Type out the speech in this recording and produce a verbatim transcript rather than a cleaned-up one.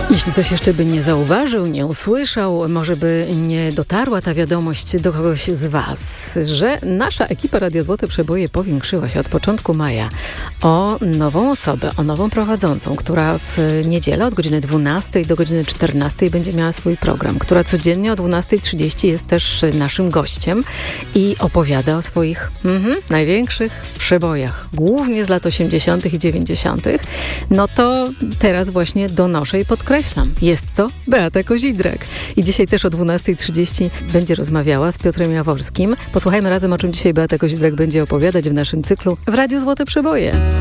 Jeśli ktoś jeszcze by nie zauważył, nie usłyszał, może by nie dotarła ta wiadomość do kogoś z Was, że nasza ekipa Radia Złote Przeboje powiększyła się od początku maja o nową osobę, o nową prowadzącą, która w niedzielę od godziny dwunastej do godziny czternastej będzie miała swój program, która codziennie o dwunastej trzydzieści jest też naszym gościem i opowiada o swoich mhm, największych przebojach, głównie z lat osiemdziesiątych i dziewięćdziesiątych. No to teraz właśnie donoszę i podkreślam. Jest to Beata Kozidrak. I dzisiaj też o dwunastej trzydzieści będzie rozmawiała z Piotrem Jaworskim. Posłuchajmy razem, o czym dzisiaj Beata Kozidrak będzie opowiadać w naszym cyklu w Radiu Złote Przeboje.